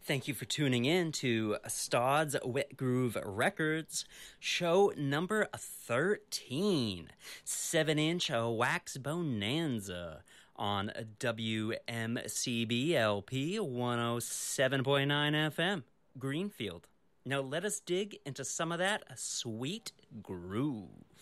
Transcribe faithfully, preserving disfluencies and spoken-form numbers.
Thank you for tuning in to Stod's Wet Groove Records, show number thirteen, seven inch Wax Bonanza on W M C B L P one oh seven point nine F M, Greenfield. Now let us dig into some of that sweet groove.